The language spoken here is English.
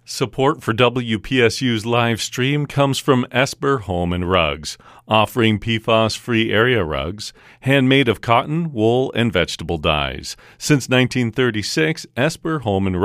Support for WPSU's live stream comes from Esper Home and Rugs, offering PFAS-free area rugs, handmade of cotton, wool, and vegetable dyes. Since 1936, Esper Home and